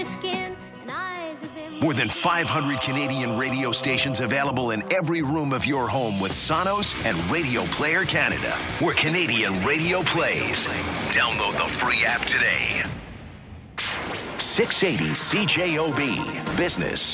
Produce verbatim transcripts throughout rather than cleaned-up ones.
More than five hundred Canadian radio stations available in every room of your home with Sonos and Radio Player Canada, where Canadian radio plays. Download the free app today. six eighty C J O B Business.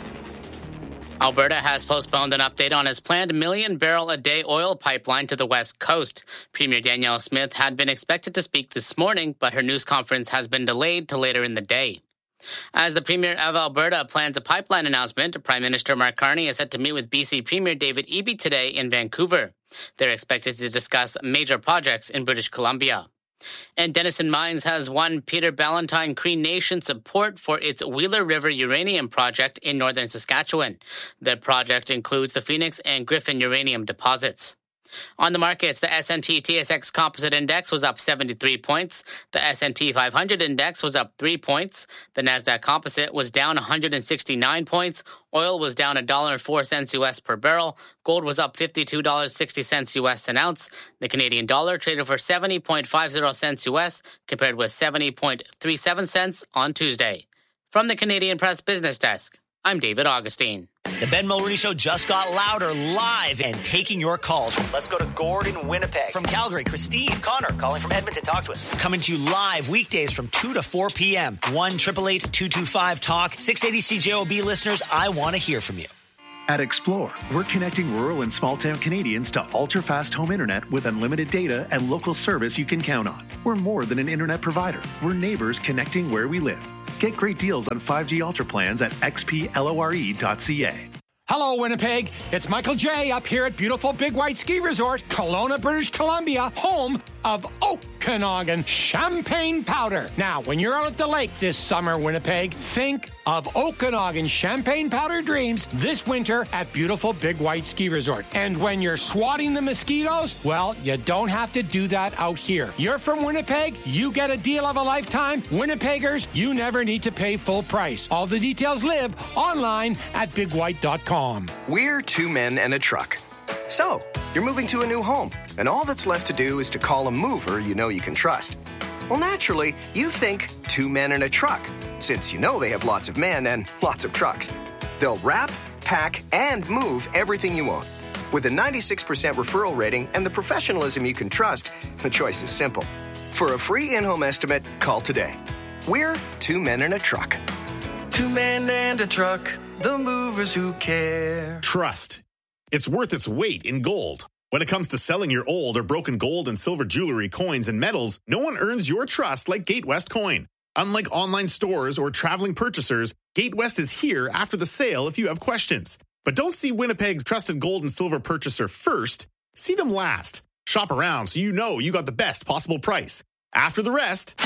Alberta has postponed an update on its planned million-barrel-a-day oil pipeline to the West Coast. Premier Danielle Smith had been expected to speak this morning, but her news conference has been delayed to later in the day. As the Premier of Alberta plans a pipeline announcement, Prime Minister Mark Carney is set to meet with B C Premier David Eby today in Vancouver. They're expected to discuss major projects in British Columbia. And Denison Mines has won Peter Ballantyne Cree Nation support for its Wheeler River uranium project in northern Saskatchewan. The project includes the Phoenix and Griffin uranium deposits. On the markets, the S and P T S X Composite Index was up seventy-three points. The S and P five hundred Index was up three points. The Nasdaq Composite was down one hundred sixty-nine points. Oil was down one dollar and four cents U S per barrel. Gold was up fifty-two dollars and sixty cents U S an ounce. The Canadian dollar traded for seventy point five zero cents U S, compared with seventy point three seven cents on Tuesday. From the Canadian Press Business Desk, I'm David Augustine. The Ben Mulroney Show just got louder, live, and taking your calls. Let's go to Gordon, Winnipeg. From Calgary, Christine. Connor, calling from Edmonton. Talk to us. Coming to you live weekdays from two to four p.m. one eight eight eight, two two five, talk. six eighty C J O B listeners, I want to hear from you. At Explore, we're connecting rural and small-town Canadians to ultra-fast home internet with unlimited data and local service you can count on. We're more than an internet provider. We're neighbors connecting where we live. Get great deals on five G Ultra plans at x p lore dot c a. Hello, Winnipeg. It's Michael J. up here at beautiful Big White Ski Resort, Kelowna, British Columbia, home of Okanagan Champagne Powder. Now, when you're out at the lake this summer, Winnipeg, think of Okanagan Champagne Powder dreams this winter at beautiful Big White Ski Resort. And when you're swatting the mosquitoes, well, you don't have to do that out here. You're from Winnipeg, you get a deal of a lifetime. Winnipeggers, you never need to pay full price. All the details live online at big white dot com. We're two men and a truck. So, you're moving to a new home, and all that's left to do is to call a mover you know you can trust. Well, naturally, you think two men and a truck, since you know they have lots of men and lots of trucks. They'll wrap, pack, and move everything you own. With a ninety-six percent referral rating and the professionalism you can trust, the choice is simple. For a free in-home estimate, call today. We're two men and a truck. Two men and a truck, the movers who care. Trust. It's worth its weight in gold. When it comes to selling your old or broken gold and silver jewelry, coins, and metals, no one earns your trust like Gatewest Coin. Unlike online stores or traveling purchasers, Gatewest is here after the sale if you have questions. But don't see Winnipeg's trusted gold and silver purchaser first. See them last. Shop around so you know you got the best possible price. After the rest,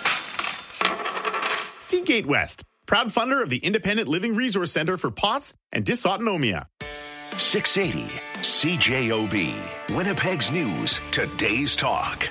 see Gatewest, proud funder of the Independent Living Resource Center for P O T S and Dysautonomia. six eighty C J O B, Winnipeg's News, Today's Talk.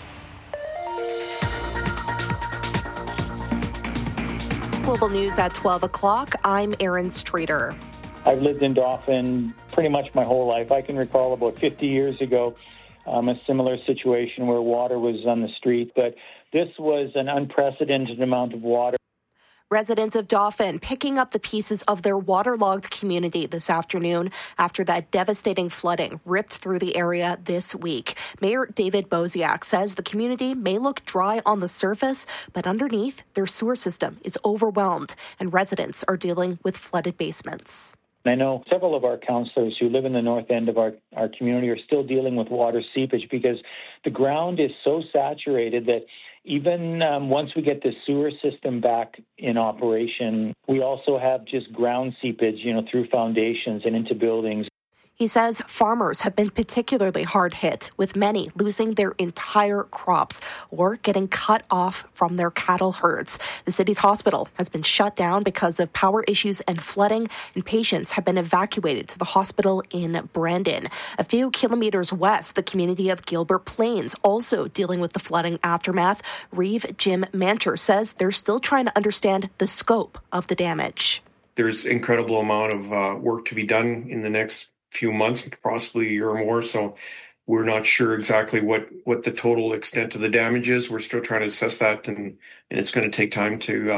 Global News at twelve o'clock. I'm Erin Streeter. I've lived in Dauphin pretty much my whole life. I can recall about fifty years ago um, a similar situation where water was on the street, but this was an unprecedented amount of water. Residents of Dauphin picking up the pieces of their waterlogged community this afternoon after that devastating flooding ripped through the area this week. Mayor David Bosiak says the community may look dry on the surface, but underneath, their sewer system is overwhelmed and residents are dealing with flooded basements. I know several of our councillors who live in the north end of our, our community are still dealing with water seepage because the ground is so saturated that even um, once we get the sewer system back in operation, we also have just ground seepage, you know, through foundations and into buildings. He says farmers have been particularly hard hit, with many losing their entire crops or getting cut off from their cattle herds. The city's hospital has been shut down because of power issues and flooding, and patients have been evacuated to the hospital in Brandon. A few kilometers west, the community of Gilbert Plains also dealing with the flooding aftermath. Reeve Jim Mancher says they're still trying to understand the scope of the damage. There's incredible amount of uh, work to be done in the next few months, possibly a year or more. So we're not sure exactly what, what the total extent of the damage is. We're still trying to assess that, and, and it's going to take time to uh,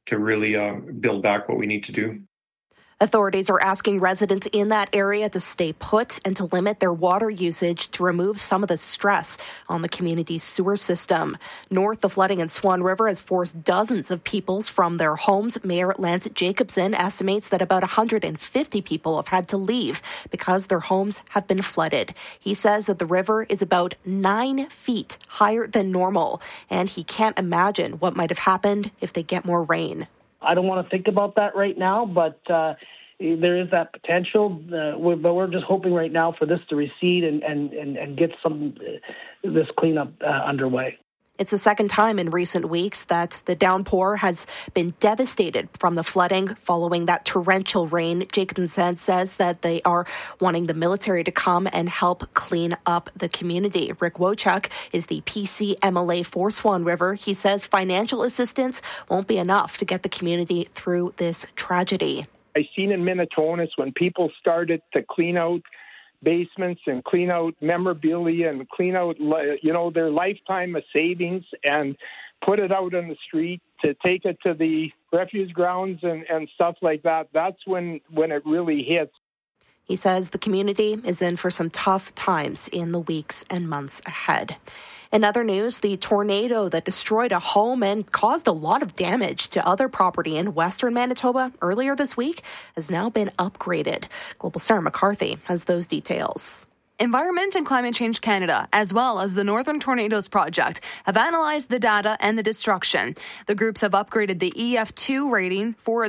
to really uh, build back what we need to do. Authorities are asking residents in that area to stay put and to limit their water usage to remove some of the stress on the community's sewer system. North, the flooding in Swan River has forced dozens of people from their homes. Mayor Lance Jacobson estimates that about one hundred fifty people have had to leave because their homes have been flooded. He says that the river is about nine feet higher than normal, and he can't imagine what might have happened if they get more rain. I don't want to think about that right now, but uh, there is that potential. Uh, we're, but we're just hoping right now for this to recede and, and, and, and get some uh, this cleanup uh, underway. It's the second time in recent weeks that the downpour has been devastated from the flooding following that torrential rain. Jacobson says that they are wanting the military to come and help clean up the community. Rick Wojcik is the P C M L A for Swan River. He says financial assistance won't be enough to get the community through this tragedy. I've seen in Minitonas when people started to clean out basements and clean out memorabilia and clean out, you know, their lifetime of savings and put it out on the street to take it to the refuse grounds and, and stuff like that. That's when, when it really hits. He says the community is in for some tough times in the weeks and months ahead. In other news, the tornado that destroyed a home and caused a lot of damage to other property in western Manitoba earlier this week has now been upgraded. Global Sarah McCarthy has those details. Environment and Climate Change Canada, as well as the Northern Tornadoes Project, have analyzed the data and the destruction. The groups have upgraded the E F two rating for